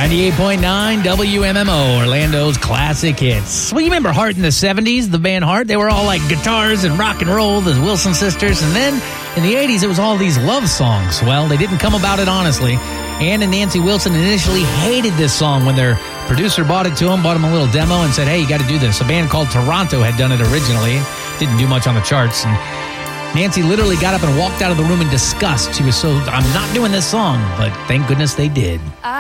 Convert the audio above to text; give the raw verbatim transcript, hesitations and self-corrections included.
ninety-eight point nine W M M O, Orlando's classic hits. Well, you remember Heart in the seventies, the band Heart? They were all like guitars and rock and roll, the Wilson sisters. And then in the eighties, it was all these love songs. Well, they didn't come about it honestly. Ann and Nancy Wilson initially hated this song when their producer bought it to them, bought them a little demo and said, hey, you got to do this. A band called Toronto had done it originally. Didn't do much on the charts. And Nancy literally got up and walked out of the room in disgust. She was so, I'm not doing this song. But thank goodness they did.